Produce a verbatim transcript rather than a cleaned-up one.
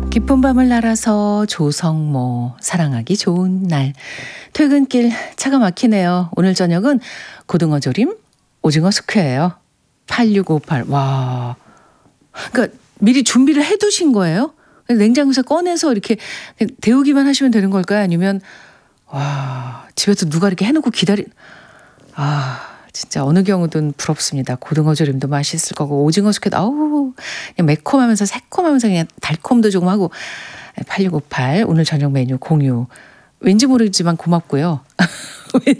깊은 밤을 날아서 조성모 사랑하기 좋은 날. 퇴근길 차가 막히네요. 오늘 저녁은 고등어 조림, 오징어 숙회예요. 팔육오팔. 와. 그러니까 미리 준비를 해 두신 거예요? 냉장고에서 꺼내서 이렇게 데우기만 하시면 되는 걸까요? 아니면 와, 집에서 누가 이렇게 해 놓고 기다리 아, 진짜 어느 경우든 부럽습니다. 고등어 조림도 맛있을 거고 오징어 숙회도 아우 그냥 매콤하면서 새콤하면서 그냥 달콤도 조금 하고. 팔육오팔 오늘 저녁 메뉴 공유. 왠지 모르지만 고맙고요.